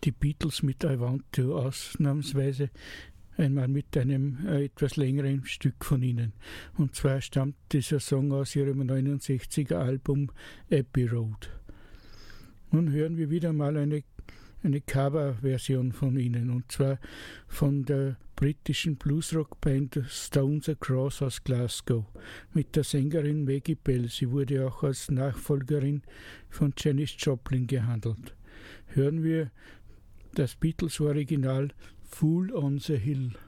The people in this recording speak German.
die Beatles mit I Want To ausnahmsweise einmal mit einem etwas längeren Stück von ihnen. Und zwar stammt dieser Song aus ihrem 69er Album Abbey Road. Nun hören wir wieder mal eine Coverversion von ihnen, und zwar von der britischen Bluesrock-Band Stones Across aus Glasgow mit der Sängerin Maggie Bell. Sie wurde auch als Nachfolgerin von Janis Joplin gehandelt. Hören wir das Beatles-Original Fool on the Hill.